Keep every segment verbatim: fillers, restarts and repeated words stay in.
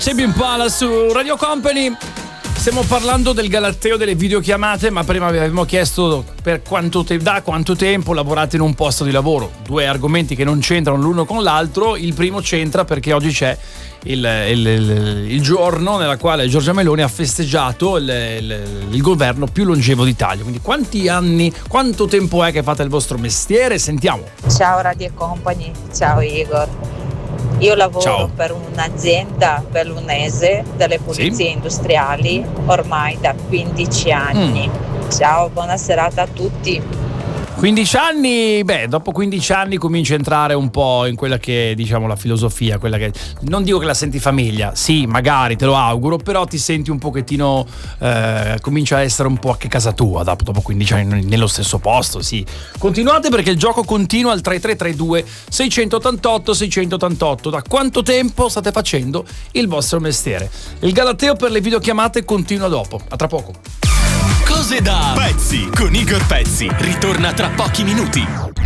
Sempre in pala su Radio Company. Stiamo parlando del galateo delle videochiamate, ma prima vi avevamo chiesto per quanto te- da quanto tempo lavorate in un posto di lavoro. Due argomenti che non c'entrano l'uno con l'altro. Il primo c'entra perché oggi c'è il, il, il, il giorno nella quale Giorgia Meloni ha festeggiato il, il, il governo più longevo d'Italia. Quindi quanti anni, quanto tempo è che fate il vostro mestiere? Sentiamo. Ciao Radio Company, ciao Igor. Io lavoro Ciao. per un'azienda bellunese delle pulizie Sì? industriali ormai da quindici anni. Mm. Ciao, buona serata a tutti. quindici anni, beh, dopo quindici anni cominci a entrare un po' in quella che è, diciamo, la filosofia, quella che non dico che la senti famiglia, sì, magari te lo auguro, però ti senti un pochettino, eh, comincia a essere un po' anche casa tua dopo, dopo quindici anni nello stesso posto, sì. Continuate perché il gioco continua al tre tre tre due sei otto otto sei otto otto. Da quanto tempo state facendo il vostro mestiere? Il galateo per le videochiamate continua dopo, a tra poco. Cose da pezzi con Igor Pezzi. Ritorna tra pochi minuti.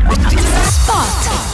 Spot.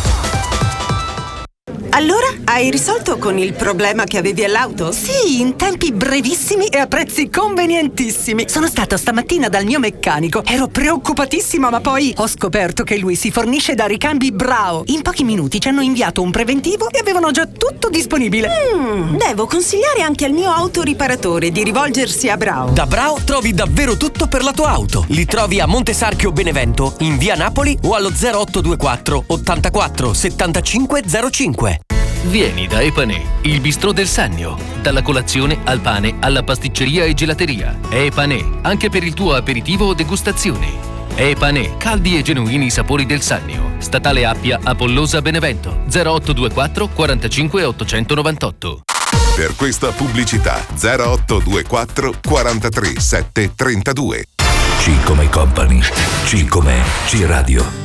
Allora, hai risolto con il problema che avevi all'auto? Sì, in tempi brevissimi e a prezzi convenientissimi. Sono stata stamattina dal mio meccanico. Ero preoccupatissima, ma poi ho scoperto che lui si fornisce da Ricambi Brao. In pochi minuti ci hanno inviato un preventivo e avevano già tutto disponibile. Mm, devo consigliare anche al mio autoriparatore di rivolgersi a Brao. Da Brao trovi davvero tutto per la tua auto. Li trovi a Montesarchio Benevento, in via Napoli o allo zero otto due quattro ottantaquattro settantacinque zero cinque. Vieni da Epanè, il bistrò del Sannio. Dalla colazione al pane alla pasticceria e gelateria. Epanè, anche per il tuo aperitivo o degustazione. Epanè, caldi e genuini sapori del Sannio. Statale Appia, Apollosa, Benevento. zero otto due quattro quarantacinque ottocentonovantotto. Per questa pubblicità zero otto due quattro quarantatré sette trentadue. C come Company, C come C Radio.